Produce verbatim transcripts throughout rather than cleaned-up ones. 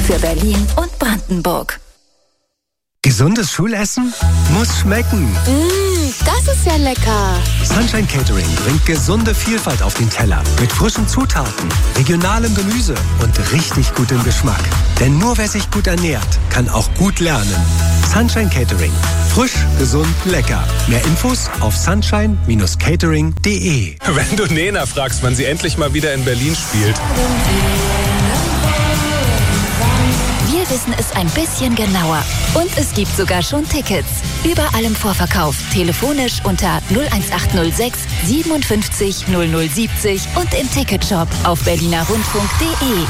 für Berlin und Brandenburg. Gesundes Schulessen muss schmecken. Mmh, das ist ja lecker. Sunshine Catering bringt gesunde Vielfalt auf den Teller. Mit frischen Zutaten, regionalem Gemüse und richtig gutem Geschmack. Denn nur wer sich gut ernährt, kann auch gut lernen. Sunshine Catering. Frisch, gesund, lecker. Mehr Infos auf sunshine catering punkt de. Wenn du Nena fragst, wann sie endlich mal wieder in Berlin spielt. Wir wissen es ein bisschen genauer. Und es gibt sogar schon Tickets. Überall im Vorverkauf. Telefonisch unter null eins acht null sechs siebenundfünfzig null null siebzig und im Ticketshop auf berliner rundfunk punkt de.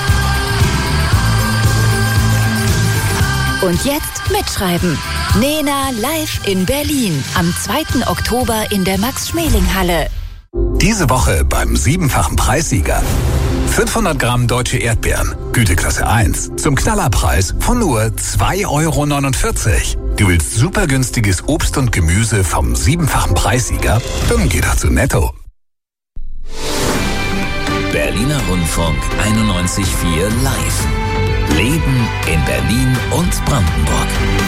Und jetzt mitschreiben. Nena live in Berlin. Am zweiten Oktober in der Max-Schmeling-Halle. Diese Woche beim siebenfachen Preissieger. fünfhundert Gramm deutsche Erdbeeren, Güteklasse eins, zum Knallerpreis von nur zwei Euro neunundvierzig. Du willst super günstiges Obst und Gemüse vom siebenfachen Preissieger? Dann geh doch zu Netto. Berliner Rundfunk einundneunzig Komma vier live. Leben in Berlin und Brandenburg.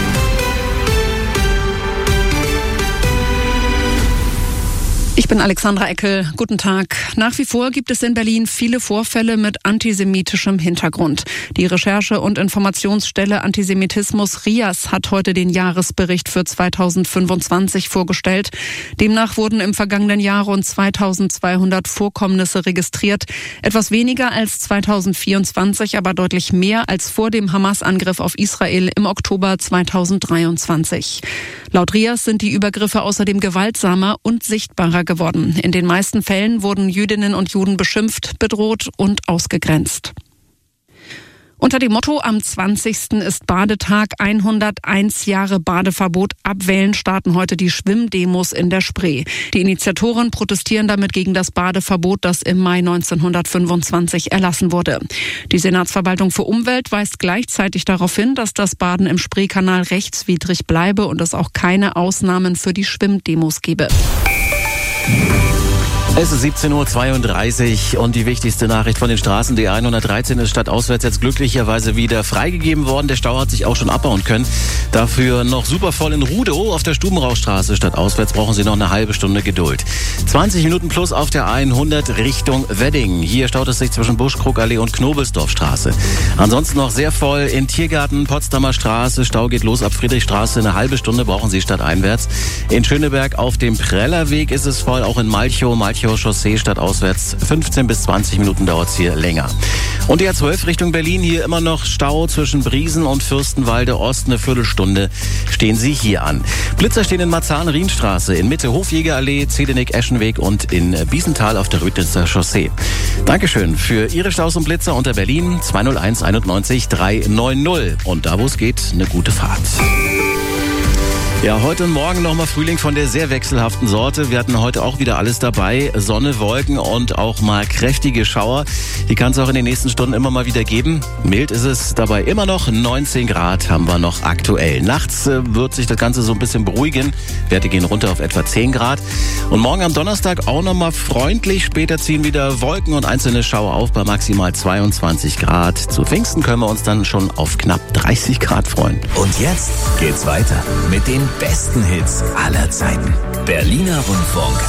Ich bin Alexandra Eckel. Guten Tag. Nach wie vor gibt es in Berlin viele Vorfälle mit antisemitischem Hintergrund. Die Recherche- und Informationsstelle Antisemitismus R I A S hat heute den Jahresbericht für zweitausendfünfundzwanzig vorgestellt. Demnach wurden im vergangenen Jahr rund zweitausendzweihundert Vorkommnisse registriert. Etwas weniger als zweitausendvierundzwanzig, aber deutlich mehr als vor dem Hamas-Angriff auf Israel im Oktober zweitausenddreiundzwanzig. Laut R I A S sind die Übergriffe außerdem gewaltsamer und sichtbarer geworden. In den meisten Fällen wurden Jüdinnen und Juden beschimpft, bedroht und ausgegrenzt. Unter dem Motto Am zwanzigsten ist Badetag, hunderteins Jahre Badeverbot abwählen, starten heute die Schwimmdemos in der Spree. Die Initiatoren protestieren damit gegen das Badeverbot, das im Mai neunzehnhundertfünfundzwanzig erlassen wurde. Die Senatsverwaltung für Umwelt weist gleichzeitig darauf hin, dass das Baden im Spreekanal rechtswidrig bleibe und es auch keine Ausnahmen für die Schwimmdemos gebe. Es ist siebzehn Uhr zweiunddreißig und die wichtigste Nachricht von den Straßen. Die hundertdreizehn ist stadtauswärts jetzt glücklicherweise wieder freigegeben worden. Der Stau hat sich auch schon abbauen können. Dafür noch super voll in Rudow auf der Stubenrauchstraße. Stadtauswärts brauchen Sie noch eine halbe Stunde Geduld. zwanzig Minuten plus auf der hundert Richtung Wedding. Hier staut es sich zwischen Buschkrugallee und Knobelsdorfstraße. Ansonsten noch sehr voll in Tiergarten, Potsdamer Straße. Stau geht los ab Friedrichstraße. Eine halbe Stunde brauchen Sie stadteinwärts. In Schöneberg auf dem Prellerweg ist es voll. Auch in Malchow, Malchow Chaussee stadtauswärts. fünfzehn bis zwanzig Minuten dauert es hier länger. Und die A zwölf Richtung Berlin, hier immer noch Stau zwischen Briesen und Fürstenwalde Ost. Eine Viertelstunde stehen Sie hier an. Blitzer stehen in Marzahn-Rienstraße, in Mitte Hofjägerallee, Zedenick-Eschenweg und in Biesenthal auf der Rödnitzer Chaussee. Dankeschön für Ihre Staus und Blitzer unter Berlin zwei null eins einundneunzig dreihundertneunzig. Und da, wo es geht, eine gute Fahrt. Ja, heute und morgen nochmal Frühling von der sehr wechselhaften Sorte. Wir hatten heute auch wieder alles dabei. Sonne, Wolken und auch mal kräftige Schauer. Die kann es auch in den nächsten Stunden immer mal wieder geben. Mild ist es dabei immer noch. neunzehn Grad haben wir noch aktuell. Nachts äh, wird sich das Ganze so ein bisschen beruhigen. Werte gehen runter auf etwa zehn Grad. Und morgen am Donnerstag auch nochmal freundlich. Später ziehen wieder Wolken und einzelne Schauer auf bei maximal zweiundzwanzig Grad. Zu Pfingsten können wir uns dann schon auf knapp dreißig Grad freuen. Und jetzt geht's weiter mit den besten Hits aller Zeiten. Berliner Rundfunk